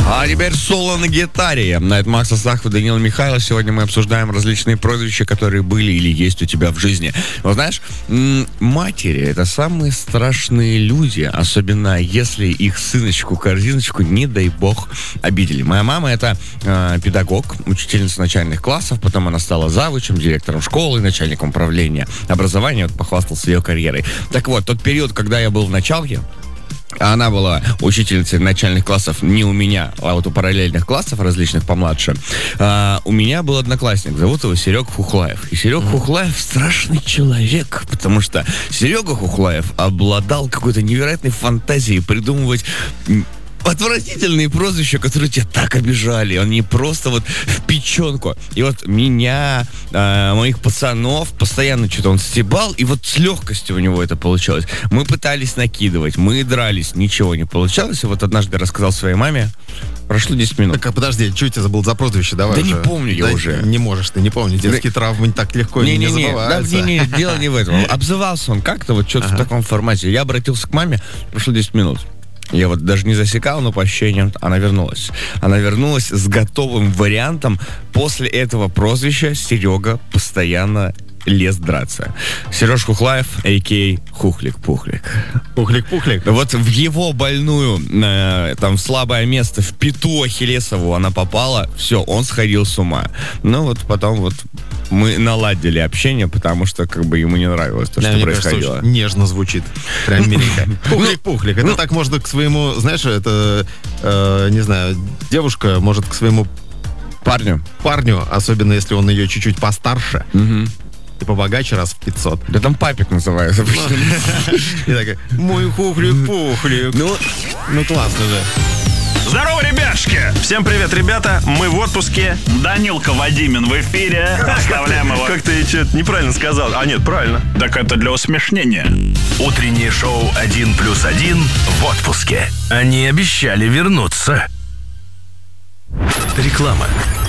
А теперь соло на гитаре. Это Макс Астахов и Данила Михайлов. Сегодня мы обсуждаем различные прозвища, которые были или есть у тебя в жизни. Вот знаешь, матери — это самые страшные люди, особенно если их сыночку-корзиночку, не дай бог, обидели. Моя мама — это педагог, учительница начальных классов, потом она стала завучем, директором школы, начальником управления образования, вот похвастался ее карьерой. Так вот, тот период, когда я был в началке, она была учительницей начальных классов не у меня, а вот у параллельных классов различных помладше. У меня был одноклассник, зовут его Серега Хухлаев. И Серега Хухлаев страшный человек, потому что Серега Хухлаев обладал какой-то невероятной фантазией придумывать отвратительные прозвища, которые тебя так обижали. Они просто вот в печенку. И вот меня, моих пацанов, постоянно что-то он стебал, и вот с легкостью у него это получалось. Мы пытались накидывать, мы дрались, ничего не получалось. И вот однажды рассказал своей маме. Прошло 10 минут. Так, а подожди, что у тебя забыл за прозвище? Давай да уже. Не помню я уже. Не можешь ты, не помню. Детские травмы так легко не забываются. Не, дело не в этом. Обзывался он как-то, вот что-то в таком формате. Я обратился к маме, прошло 10 минут. Я вот даже не засекал, но по ощущениям она вернулась. Она вернулась с готовым вариантом. После этого прозвища Серега постоянно лез драться. Сереж Хухлаев, а.к.а. Хухлик-Пухлик. Пухлик-Пухлик. Вот в его больную, там, слабое место, в пяту ахиллесову она попала, все, он сходил с ума. Ну вот потом вот мы наладили общение, потому что как бы ему не нравилось то, что происходило. Кажется, нежно звучит. Прям миленько. Пухлик-пухлик. Это так можно к своему, знаешь, это, не знаю, девушка может к своему парню, особенно если он ее чуть-чуть постарше, и побогаче раз в 500. Да там папик называется. И такая, мой хухлик-пухлик. Ну классно же. Здорово, ребяшки! Всем привет, ребята! Мы в отпуске. Данилка Вадимин в эфире. Оставляем его. Как ты что-то неправильно сказал. А нет, правильно. Так это для усмешнения. Утреннее шоу «1+1» в отпуске. Они обещали вернуться. Реклама.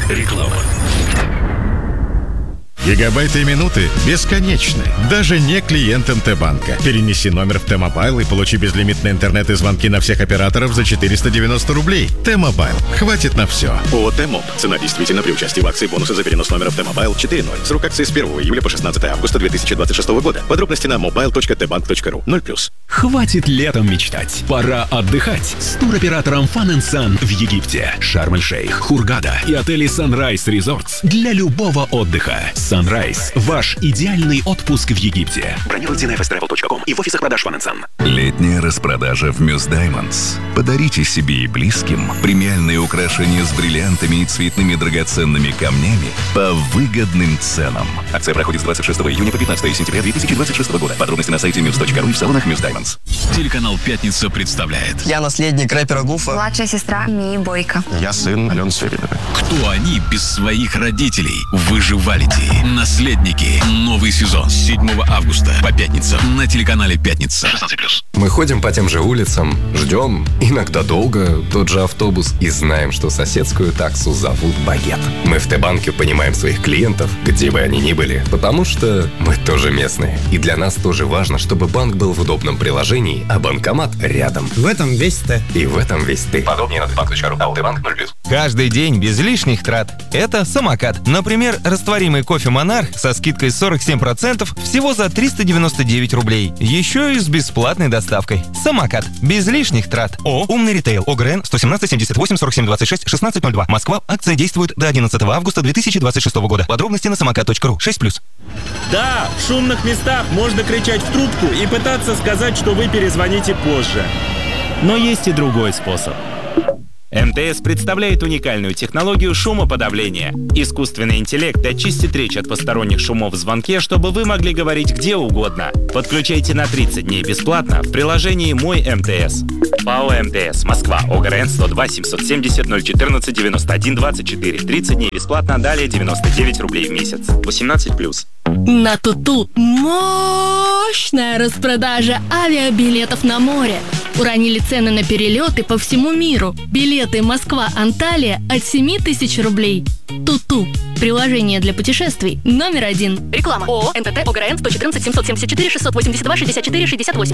Гигабайты и минуты бесконечны. Даже не клиент МТ-банка. Перенеси номер в Т-Мобайл и получи безлимитный интернет и звонки на всех операторов за 490 рублей. Т-Мобайл. Хватит на все. ООО «Т-Моб». Цена действительно при участии в акции бонусы за перенос номера в Т-Мобайл 4.0. Срок акции с 1 июля по 16 августа 2026 года. Подробности на mobile.tbank.ru. 0+. Хватит летом мечтать. Пора отдыхать. С туроператором Fun & Sun в Египте, Шарм-эль-Шейх, Хургада и отели Sunrise Resorts для любого отдыха. Sunrise – ваш идеальный отпуск в Египте. Бронируйте на fstravel.com и в офисах продаж Fun & Sun. Летняя распродажа в Muse Diamonds. Подарите себе и близким премиальные украшения с бриллиантами и цветными драгоценными камнями по выгодным ценам. Акция проходит с 26 июня по 15 сентября 2026 года. Подробности на сайте muse.ru и в салонах Muse Diamonds. Телеканал «Пятница» представляет. Я наследник рэпера Гуфа. Младшая сестра Мии Бойко. Я сын Алены Сверидовой. Кто они без своих родителей? Выживалити. Наследники. Новый сезон с 7 августа по пятницам на телеканале «Пятница». 16+. Мы ходим по тем же улицам, ждем, иногда долго, тот же автобус и знаем, что соседскую таксу зовут Багет. Мы в Т-банке понимаем своих клиентов, где бы они ни были, потому что мы тоже местные. И для нас тоже важно, чтобы банк был в удобном приложении, а банкомат рядом. В этом весь Т. И в этом весь ты. Подробнее на tbank.ru. АО «Т-банк» 0+. Каждый день без лишних трат. Это самокат. Например, растворимый кофе «Монарх» со скидкой 47% всего за 399 рублей. Еще и с бесплатной доставкой. Самокат. Без лишних трат. Умный ритейл. ОГРН 117 78 47 26 1602. Москва. Акция действует до 11 августа 2026 года. Подробности на самокат.ру. 6+. Да, в шумных местах можно кричать в трубку и пытаться сказать, что вы перезвоните позже. Но есть и другой способ. МТС представляет уникальную технологию шумоподавления. Искусственный интеллект очистит речь от посторонних шумов в звонке, чтобы вы могли говорить где угодно. Подключайте на 30 дней бесплатно в приложении «Мой МТС». ПАО МТС. Москва. ОГРН 102 770 014 91 24. 30 дней бесплатно, далее 99 рублей в месяц. 18+. На Туту мощная распродажа авиабилетов на море. Уронили цены на перелеты по всему миру. Билеты Москва-Анталия от 7000 рублей. Туту. Приложение для путешествий номер 1. Реклама. ООО НТТ ОГРН 114 774 682 64 68.